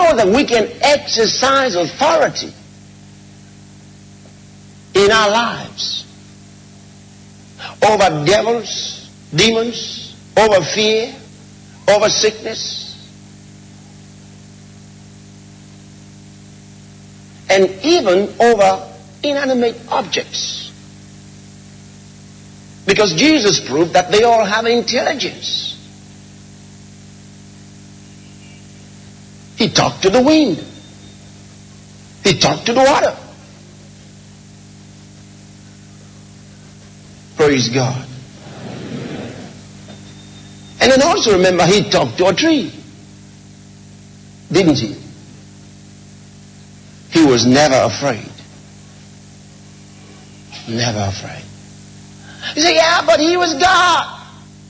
so that we can exercise authority in our lives over devils, demons, over fear, over sickness, and even over inanimate objects. Because Jesus proved that they all have intelligence. He talked to the wind. He talked to the water. Praise God. And then also remember, he talked to a tree. Didn't he? He was never afraid. Never afraid. You say, yeah, but he was God.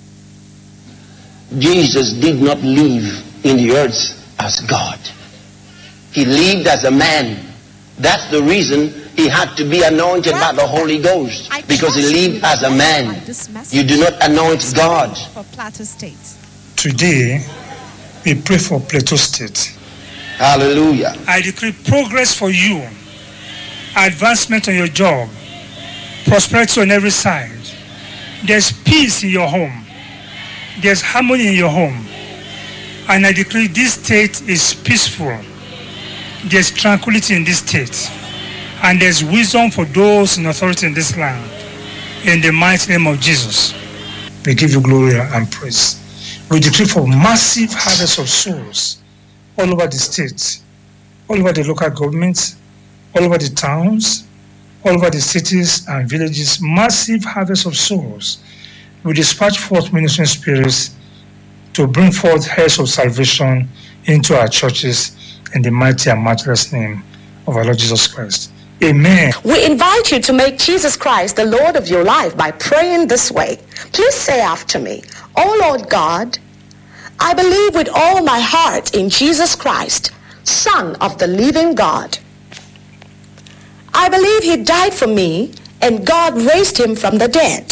Jesus did not live in the earth as God. He lived as a man. That's the reason he had to be anointed by the Holy Ghost, because he lived as a man. You do not anoint God. For Plateau State. Today, we pray for Plateau State. Hallelujah. I decree progress for you, advancement on your job, prosperity on every side. There's peace in your home. There's harmony in your home. And I decree this state is peaceful. There's tranquility in this state. And there's wisdom for those in authority in this land. In the mighty name of Jesus, we give you glory and praise. We decree for massive harvest of souls all over the state, all over the local governments, all over the towns, all over the cities and villages. Massive harvest of souls. We dispatch forth ministering spirits to bring forth heirs of salvation into our churches in the mighty and matchless name of our Lord Jesus Christ. Amen. We invite you to make Jesus Christ the Lord of your life by praying this way. Please say after me, "Oh Lord God, I believe with all my heart in Jesus Christ, Son of the living God. I believe he died for me and God raised him from the dead.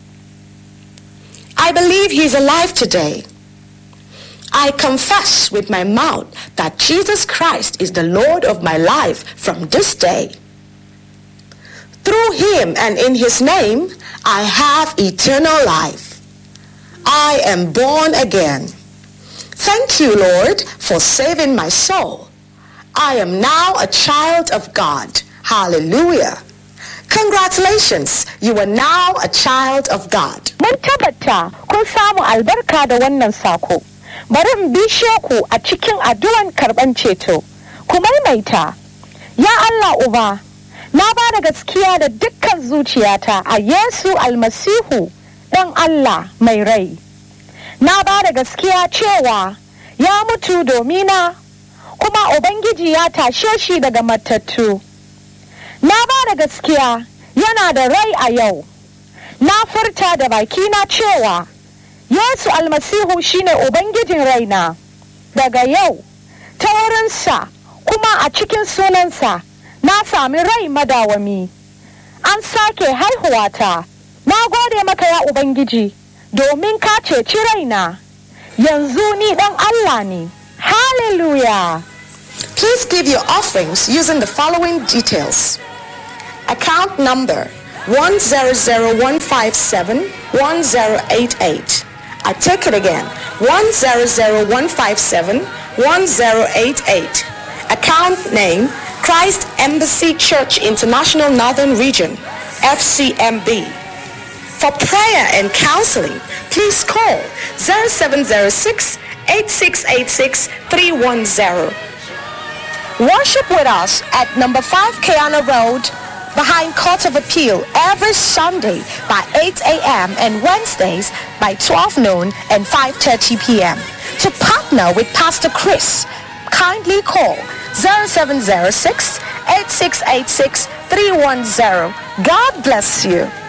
I believe he is alive today. I confess with my mouth that Jesus Christ is the Lord of my life from this day. Through him and in his name, I have eternal life. I am born again. Thank you, Lord, for saving my soul. I am now a child of God. Hallelujah. Congratulations, you are now a child of God." Mun tabbata kun samu albarka da wannan sako. Bari in bishe ku a cikin addu'an karban ceto. Ku maimaita, ya Allah Uba, na ba da gaskiya da dukkan zuciyata a Yesu Almasihu, ɗan Allah mai rai. Na ba da gaskiya cewa ya mutu domina, kuma Ubangiji ya tashe shi daga matattu. Na ba da gaskiya yana da rai a yau. Na furta da bakina cewa Yesu Almasihu shine Ubangijin raina. Daga yau, ta wurinsa kuma a cikin sunansa, na sami rai madawami. An sake haihuwata. Na gode maka ya Ubangiji, domin ka ceci raina. Yanzu ni ɗan Allah ne. Hallelujah. Please give your offerings using the following details. Account number 100-157-1088. I take it again. 100-157-1088. Account name Christ Embassy Church International Northern Region, FCMB. For prayer and counseling, please call 0706-8686-310. Worship with us at number 5 Kiana Road, behind Court of Appeal, every Sunday by 8 a.m. and Wednesdays by 12 noon and 5:30 p.m. To partner with Pastor Chris, kindly call 0706-8686-310. God bless you.